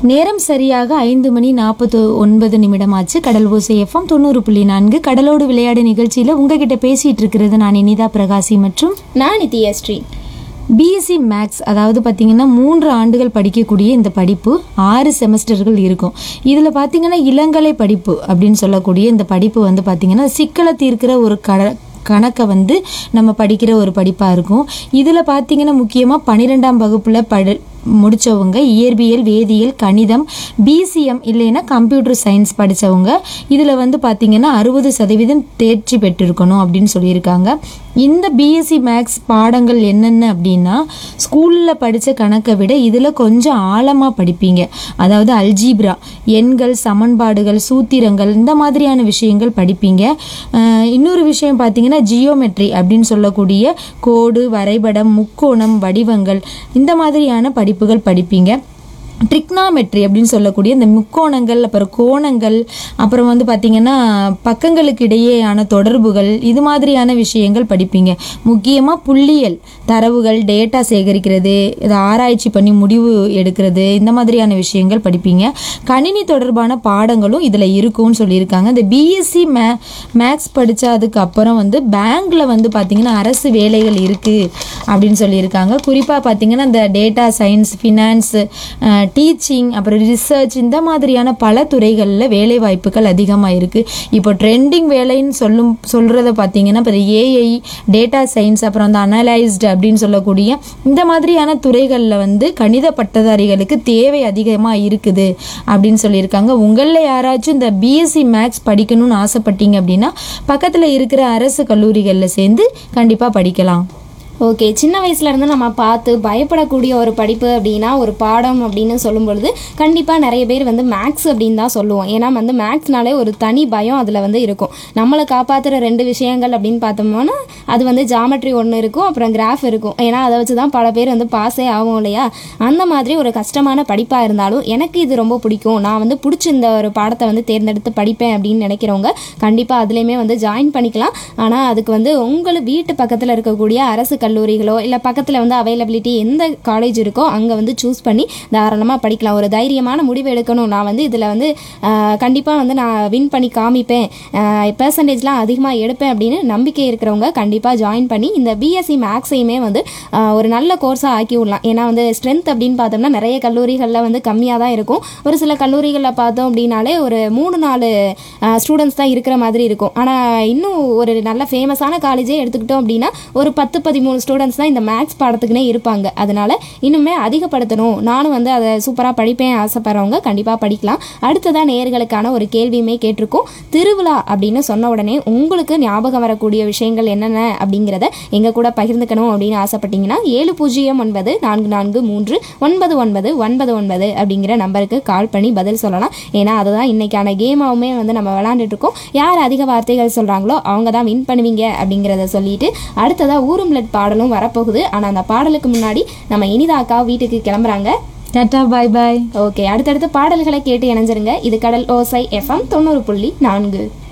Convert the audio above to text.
நேரம் சரியாக 5:49 ஆச்சு. கடல் ஓசை எஃப்எம் 90.4 கடலோடு விளையாடு நிகழ்ச்சியில் உங்ககிட்ட பேசிட்டு இருக்கிறது நான் இனிதா பிரகாசி மற்றும் நான் நித்யஸ்ரீ. பிஎஸ்சி மேக்ஸ், அதாவது பார்த்தீங்கன்னா 3 ஆண்டுகள் படிக்கக்கூடிய இந்த படிப்பு 6 செமஸ்டர்கள் இருக்கும். இதில் பார்த்தீங்கன்னா இளங்கலை படிப்பு அப்படின்னு சொல்லக்கூடிய இந்த படிப்பு வந்து பார்த்தீங்கன்னா சிக்கலை தீர்க்கிற ஒரு கணக்கை வந்து நம்ம படிக்கிற ஒரு படிப்பாக இருக்கும். இதில் பார்த்தீங்கன்னா முக்கியமாக 12ஆம் வகுப்பில் முடித்தவங்க இயற்பியல், வேதியியல், கணிதம், பிசிஎம் இல்லைன்னா கம்ப்யூட்டர் சயின்ஸ் படித்தவங்க இதில் வந்து பார்த்திங்கன்னா 60% தேர்ச்சி பெற்றிருக்கணும் அப்படின்னு சொல்லியிருக்காங்க. இந்த பிஎஸ்சி மேக்ஸ் பாடங்கள் என்னென்ன அப்படின்னா ஸ்கூலில் படித்த கணக்கை விட இதில் கொஞ்சம் ஆழமாக படிப்பீங்க. அதாவது அல்ஜீப்ரா, எண்கள், சமன்பாடுகள், சூத்திரங்கள், இந்த மாதிரியான விஷயங்கள் படிப்பீங்க. இன்னொரு விஷயம் பார்த்திங்கன்னா ஜியோமெட்ரி அப்படின்னு சொல்லக்கூடிய கோடு, வரைபடம், முக்கோணம், வடிவங்கள், இந்த மாதிரியான படிப்புகள் படிப்பீங்க. ட்ரிக்னாமெட்ரி அப்படின்னு சொல்லக்கூடிய இந்த முக்கோணங்கள், அப்புறம் கோணங்கள், அப்புறம் வந்து பார்த்திங்கன்னா பக்கங்களுக்கு இடையேயான தொடர்புகள், இது மாதிரியான விஷயங்கள் படிப்பீங்க. முக்கியமாக புள்ளியியல், தரவுகள், டேட்டா சேகரிக்கிறது, இதை ஆராய்ச்சி பண்ணி முடிவு எடுக்கிறது, இந்த மாதிரியான விஷயங்கள் படிப்பீங்க. கணினி தொடர்பான பாடங்களும் இதில் இருக்கும்னு சொல்லியிருக்காங்க. இந்த பிஎஸ்சி மேக்ஸ் படித்ததுக்கு அப்புறம் வந்து பேங்க்கில் வந்து பார்த்திங்கன்னா அரசு வேலைகள் இருக்குது அப்படின்னு சொல்லியிருக்காங்க. குறிப்பாக பார்த்திங்கன்னா இந்த டேட்டா சயின்ஸ், ஃபினான்ஸ், டீச்சிங், அப்புறம் ரிசர்ச், இந்த மாதிரியான பல துறைகளில் வேலை வாய்ப்புகள் அதிகமாக இருக்குது. இப்போ ட்ரெண்டிங் வேலைன்னு சொல்கிறத பார்த்தீங்கன்னா இப்போ ஏஐ, டேட்டா சயின்ஸ், அப்புறம் அந்த அனலைஸ்டு அப்படின்னு சொல்லக்கூடிய இந்த மாதிரியான துறைகளில் வந்து கணித பட்டதாரிகளுக்கு தேவை அதிகமாக இருக்குது அப்படின்னு சொல்லியிருக்காங்க. உங்களில் யாராச்சும் இந்த பிஎஸ்சி மேக்ஸ் படிக்கணும்னு ஆசைப்பட்டீங்க அப்படின்னா பக்கத்தில் இருக்கிற அரசு கல்லூரிகளில் சேர்ந்து கண்டிப்பாக படிக்கலாம். ஓகே, சின்ன வயசுலேருந்து நம்ம பார்த்து பயப்படக்கூடிய ஒரு படிப்பு அப்படின்னா ஒரு பாடம் அப்படின்னு சொல்லும் பொழுது கண்டிப்பாக நிறைய பேர் வந்து மேக்ஸ் அப்படின்னு தான் சொல்லுவோம். ஏன்னா வந்து மேக்ஸ்னாலே ஒரு தனி பயம் அதில் வந்து இருக்கும். நம்மளை காப்பாற்றுற 2 விஷயங்கள் அப்படின்னு பார்த்தோம்னா அது வந்து ஜாமெட்ரி ஒன்று இருக்கும், அப்புறம் கிராஃப் இருக்கும். ஏன்னா அதை வச்சு தான் பல பேர் வந்து பாஸே ஆகும் இல்லையா. அந்த மாதிரி ஒரு கஷ்டமான படிப்பாக இருந்தாலும் எனக்கு இது ரொம்ப பிடிக்கும், நான் வந்து பிடிச்சி இந்த ஒரு பாடத்தை வந்து தேர்ந்தெடுத்து படிப்பேன் அப்படின்னு நினைக்கிறவங்க கண்டிப்பாக அதுலேயுமே வந்து ஜாயின் பண்ணிக்கலாம். ஆனால் அதுக்கு வந்து உங்களுக்கு வீட்டு பக்கத்தில் இருக்கக்கூடிய அரசு கல்லூரிகளோ இல்லை பக்கத்தில் வந்து அவைலபிலிட்டி எந்த காலேஜ் இருக்கோ அங்கே வந்து சூஸ் பண்ணி தாராளமாக படிக்கலாம். ஒரு தைரியமான முடிவு எடுக்கணும், நான் வந்து இதில் வந்து கண்டிப்பாக வந்து நான் வின் பண்ணி காமிப்பேன், பெர்சன்டேஜ்லாம் அதிகமாக எடுப்பேன் அப்படின்னு நம்பிக்கை இருக்கிறவங்க கண்டிப்பாக ஜாயின் பண்ணி இந்த பிஎஸ்சி மேக்ஸையுமே வந்து ஒரு நல்ல கோர்ஸாக ஆக்கி விடலாம். ஏன்னா வந்து ஸ்ட்ரென்த் அப்படின்னு பார்த்தோம்னா நிறைய கல்லூரிகளில் வந்து கம்மியாக தான் இருக்கும். ஒரு சில கல்லூரிகளில் பார்த்தோம் அப்படின்னாலே ஒரு 3-4 ஸ்டூடெண்ட்ஸ் தான் இருக்கிற மாதிரி இருக்கும். ஆனால் இன்னும் ஒரு நல்ல ஃபேமஸான காலேஜே எடுத்துக்கிட்டோம் அப்படின்னா ஒரு 10-13 ஸ்டூடெண்ட்ஸ் தான் இந்த மேக்ஸ் பாடத்துக்குனே இருப்பாங்க. அதனால இன்னுமே அதிகப்படுத்தணும், நானும் வந்து அதை சூப்பராக படிப்பேன் ஆசைப்படுறவங்க கண்டிப்பாக படிக்கலாம். அடுத்ததான் நேயர்களுக்கான ஒரு கேள்வியுமே கேட்டிருக்கோம். திருவிழா அப்படின்னு சொன்ன உடனே உங்களுக்கு ஞாபகம் வரக்கூடிய விஷயங்கள் என்னென்ன அப்படிங்கிறத எங்கள் கூட பகிர்ந்துக்கணும் அப்படின்னு ஆசைப்பட்டீங்கன்னா 7009439999 அப்படிங்கிற நம்பருக்கு கால் பண்ணி பதில் சொல்லலாம். ஏன்னா அதுதான் இன்னைக்கான கேமாவுமே வந்து நம்ம விளாண்டுட்டு இருக்கோம். யார் அதிக வார்த்தைகள் சொல்கிறாங்களோ அவங்க தான் வின் பண்ணுவீங்க அப்படிங்கிறத சொல்லிட்டு அடுத்ததாக ஊரும்லெட் பாடலும் வரப்போகுது. ஆனால் அந்த பாடலுக்கு முன்னாடி நம்ம இனிதாக்கா வீட்டுக்கு கிளம்புறாங்க. டாடா, பாய் பாய். ஓகே, அடுத்தடுத்து பாடல்களை கேட்டு இணைஞ்சிருங்க. இது கடல் ஓசை எஃப்எம் 90.4.